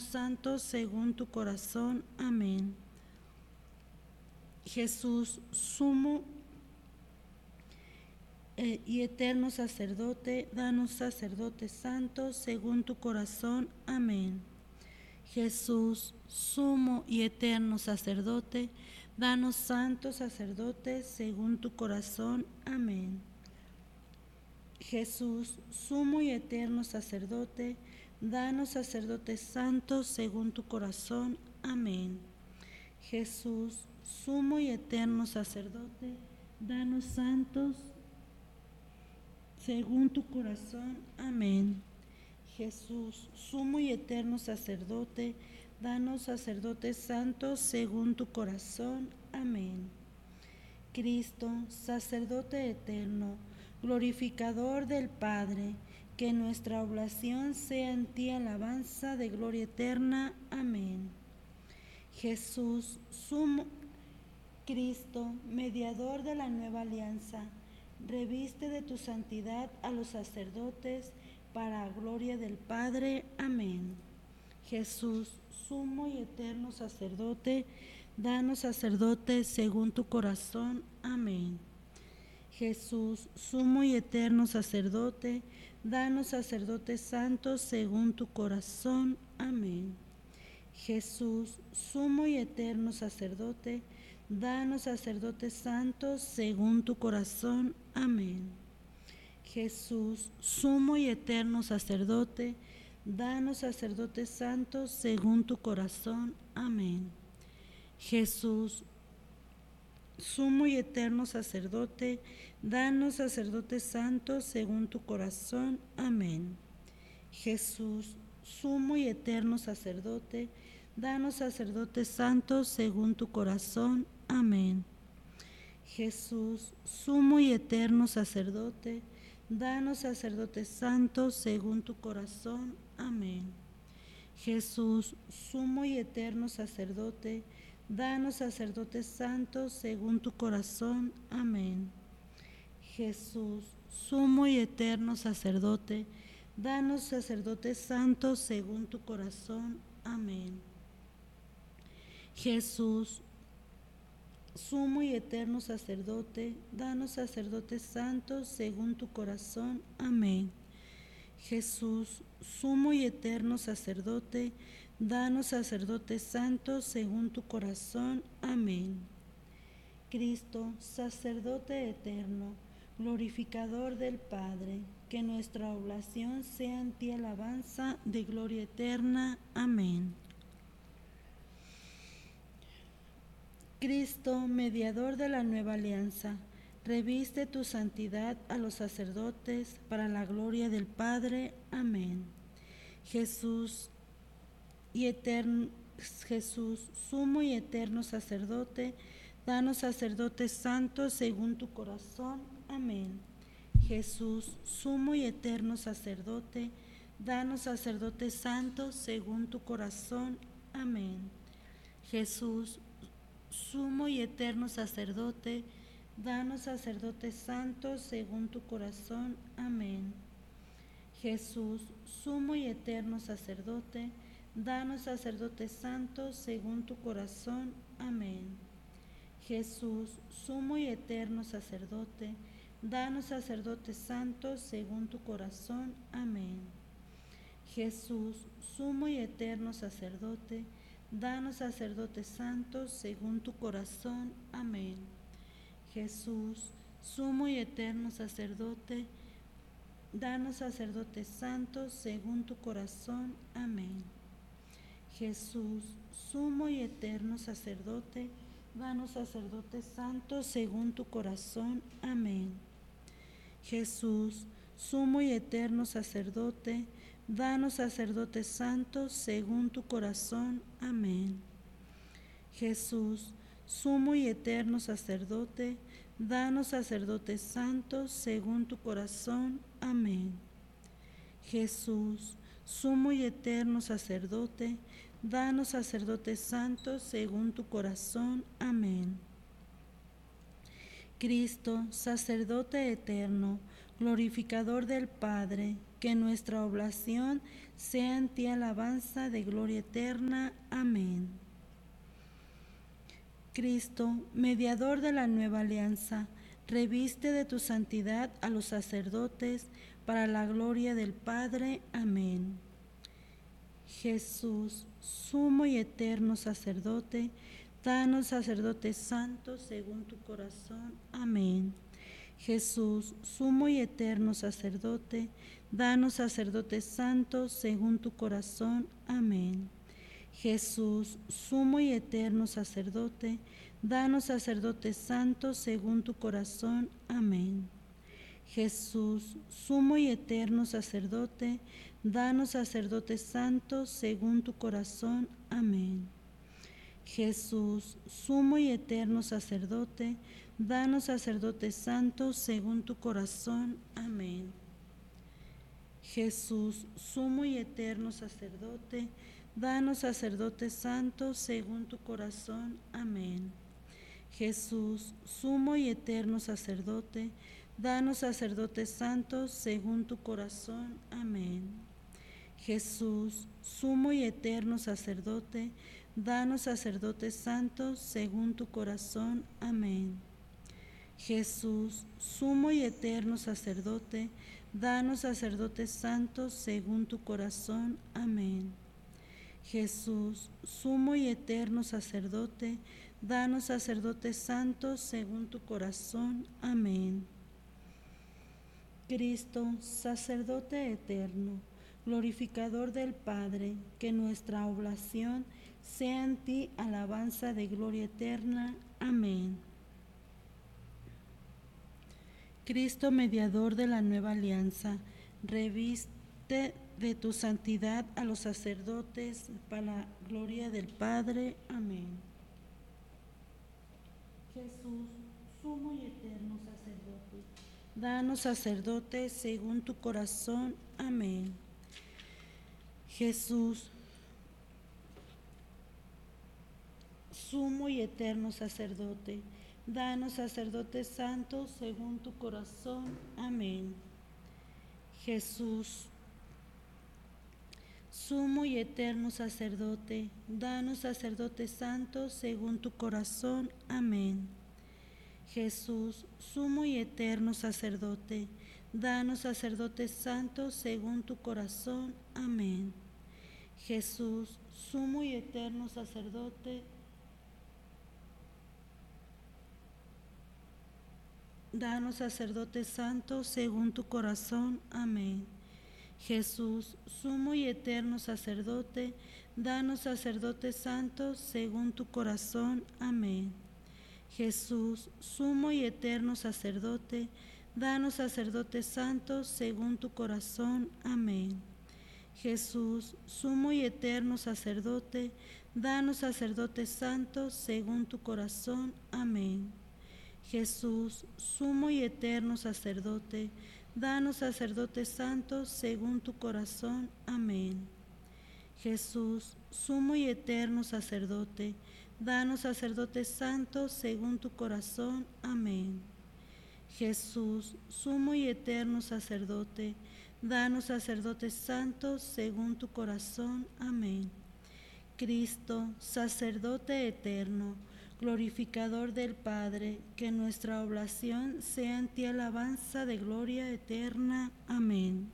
santos según tu corazón. Amén. Jesús, sumo y eterno sacerdote, danos sacerdotes santos según tu corazón. Amén. Jesús, sumo y eterno sacerdote, danos santos sacerdotes según tu corazón. Amén. Jesús, sumo y eterno sacerdote, danos sacerdotes santos según tu corazón. Amén. Jesús, sumo y eterno sacerdote, danos santos según tu corazón. Amén. Jesús, sumo y eterno sacerdote, danos sacerdotes santos según tu corazón. Amén. Cristo, sacerdote eterno, glorificador del Padre, que nuestra oblación sea en ti alabanza de gloria eterna. Amén. Jesús, sumo Cristo, mediador de la nueva alianza, reviste de tu santidad a los sacerdotes para gloria del Padre. Amén. Jesús, sumo y eterno sacerdote, danos sacerdotes según tu corazón. Amén. Jesús, sumo y eterno sacerdote, danos sacerdotes santos según tu corazón. Amén. Jesús, sumo y eterno sacerdote, danos sacerdotes santos según tu corazón. Amén. Jesús, sumo y eterno sacerdote, danos sacerdotes santos según tu corazón. Amén. Jesús, sumo y eterno sacerdote, danos sacerdotes santos según tu corazón. Amén. Jesús, sumo y eterno sacerdote, danos sacerdotes santos según tu corazón. Amén. Jesús, sumo y eterno sacerdote, danos sacerdotes santos según tu corazón. Amén. Jesús, sumo y eterno sacerdote, danos sacerdotes santos según tu corazón. Amén. Jesús, sumo y eterno sacerdote, danos sacerdotes santos según tu corazón. Amén. Jesús, sumo y eterno sacerdote, danos sacerdotes santos según tu corazón. Amén. Jesús, sumo y eterno sacerdote, danos sacerdotes santos según tu corazón. Amén. Cristo, sacerdote eterno, glorificador del Padre, que nuestra oblación sea en ti alabanza de gloria eterna. Amén. Cristo, mediador de la nueva alianza, reviste tu santidad a los sacerdotes para la gloria del Padre. Amén. Jesús, sumo y eterno sacerdote, danos sacerdotes santos según tu corazón. Amén. Jesús, sumo y eterno sacerdote, danos sacerdotes santos según tu corazón. Amén. Jesús, sumo y eterno sacerdote, danos sacerdotes santos según tu corazón. Amén. Jesús, sumo y eterno sacerdote, danos sacerdotes santos según tu corazón. Amén. Jesús, sumo y eterno sacerdote, danos sacerdotes santos según tu corazón. Amén. Jesús, sumo y eterno sacerdote, danos sacerdotes santos según tu corazón. Amén. Jesús, sumo y eterno sacerdote, danos sacerdotes santos según tu corazón. Amén. Jesús, sumo y eterno sacerdote, danos sacerdotes santos según tu corazón. Amén. Jesús, sumo y eterno sacerdote, danos sacerdotes santos según tu corazón. Amén. Jesús, sumo y eterno sacerdote, danos sacerdotes santos según tu corazón. Amén. Jesús, sumo y eterno sacerdote, danos sacerdotes santos según tu corazón. Amén. Cristo, sacerdote eterno, glorificador del Padre, que nuestra oblación sea en ti alabanza de gloria eterna. Amén. Cristo, mediador de la nueva alianza, reviste de tu santidad a los sacerdotes para la gloria del Padre. Amén. Jesús, sumo y eterno sacerdote, danos sacerdotes santos según tu corazón. Amén. Jesús, sumo y eterno sacerdote, danos sacerdotes santos según tu corazón. Amén. Jesús, sumo y eterno sacerdote, danos sacerdotes santos según tu corazón. Amén. Jesús, sumo y eterno sacerdote, danos sacerdotes santos según tu corazón. Amén. Jesús, sumo y eterno sacerdote, danos sacerdotes santos según tu corazón. Amén. Jesús, sumo y eterno sacerdote, danos sacerdotes santos según tu corazón. Amén. Jesús, sumo y eterno sacerdote, danos sacerdotes santos según tu corazón. Amén. Jesús, sumo y eterno sacerdote, danos sacerdotes santos según tu corazón. Amén. Jesús, sumo y eterno sacerdote, danos sacerdotes santos según tu corazón. Amén. Jesús, sumo y eterno sacerdote, danos sacerdotes santos según tu corazón. Amén. Cristo, sacerdote eterno, glorificador del Padre, que nuestra oblación sea en ti alabanza de gloria eterna. Amén. Cristo, mediador de la nueva alianza, reviste de tu santidad a los sacerdotes para la gloria del Padre. Amén. Jesús, sumo y eterno sacerdote, danos sacerdotes según tu corazón. Amén. Jesús, sumo y eterno sacerdote, danos sacerdotes santos según tu corazón. Amén. Jesús, sumo y eterno sacerdote, danos sacerdotes santos según tu corazón. Amén. Jesús, sumo y eterno sacerdote, danos sacerdotes santos según tu corazón. Amén. Jesús, sumo y eterno sacerdote, danos sacerdotes santos según tu corazón. Amén. Jesús, sumo y eterno sacerdote, danos sacerdotes santos según tu corazón. Amén. Jesús, sumo y eterno sacerdote, danos sacerdotes santos según tu corazón. Amén. Jesús, sumo y eterno sacerdote, danos sacerdotes santos según tu corazón. Amén. Jesús, sumo y eterno sacerdote, danos sacerdotes santos según tu corazón. Amén. Jesús, sumo y eterno sacerdote, danos sacerdotes santos según tu corazón. Amén. Jesús, sumo y eterno sacerdote, danos sacerdotes santos según tu corazón. Amén. Cristo, sacerdote eterno, glorificador del Padre, que nuestra oblación sea en ti alabanza de gloria eterna. Amén.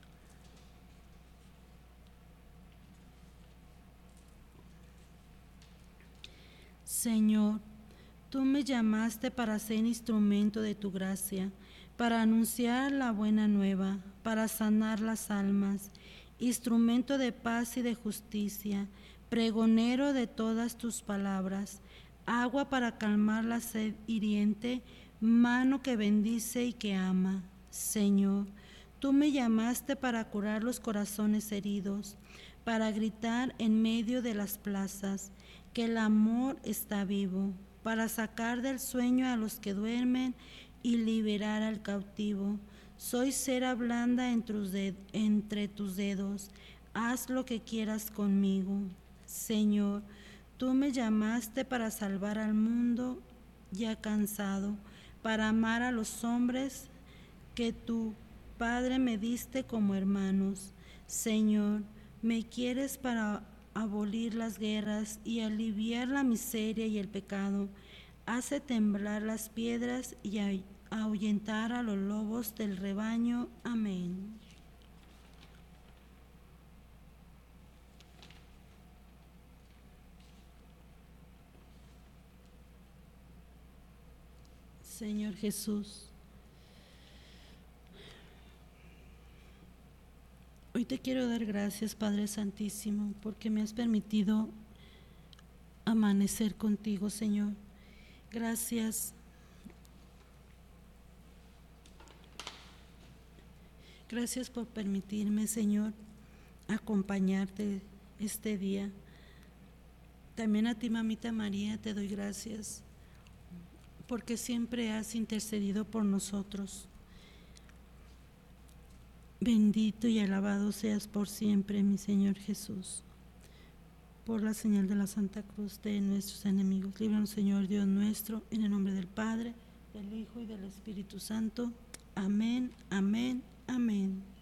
Señor, tú me llamaste para ser instrumento de tu gracia, para anunciar la buena nueva, para sanar las almas, instrumento de paz y de justicia, pregonero de todas tus palabras, agua para calmar la sed hiriente, mano que bendice y que ama. Señor, tú me llamaste para curar los corazones heridos, para gritar en medio de las plazas que el amor está vivo, para sacar del sueño a los que duermen y liberar al cautivo. Soy cera blanda entre tus dedos, haz lo que quieras conmigo. Señor, tú me llamaste para salvar al mundo ya cansado, para amar a los hombres que tú Padre me diste como hermanos. Señor, me quieres para abolir las guerras y aliviar la miseria y el pecado. Hace temblar las piedras y ahuyentar a los lobos del rebaño. Amén. Señor Jesús, hoy te quiero dar gracias, Padre Santísimo, porque me has permitido amanecer contigo, Señor. Gracias. Gracias por permitirme, Señor, acompañarte este día. También a ti, Mamita María, te doy gracias, porque siempre has intercedido por nosotros. Bendito y alabado seas por siempre, mi Señor Jesús. Por la señal de la Santa Cruz de nuestros enemigos, líbranos, Señor Dios nuestro, en el nombre del Padre, del Hijo y del Espíritu Santo. Amén, amén, amén.